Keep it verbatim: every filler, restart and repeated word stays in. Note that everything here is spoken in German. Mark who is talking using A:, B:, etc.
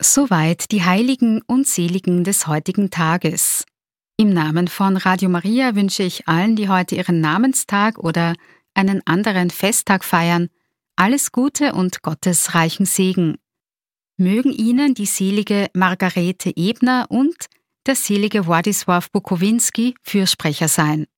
A: Soweit die Heiligen und Seligen des heutigen Tages. Im Namen von Radio Maria wünsche ich allen, die heute ihren Namenstag oder einen anderen Festtag feiern, alles Gute und Gottes reichen Segen. Mögen Ihnen die selige Margarete Ebner und der selige Władysław Bukowinski Fürsprecher sein.